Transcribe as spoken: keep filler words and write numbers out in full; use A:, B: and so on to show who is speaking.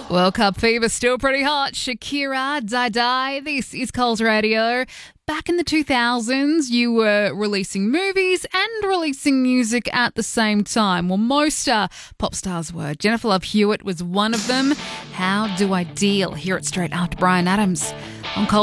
A: World Cup fever still pretty hot. Shakira, Die Die. This is Coles Radio. Back in the two thousands, you were releasing movies and releasing music at the same time. Well, most uh, pop stars were. Jennifer Love Hewitt was one of them. How do I deal? Hear it straight after Bryan Adams on Coles.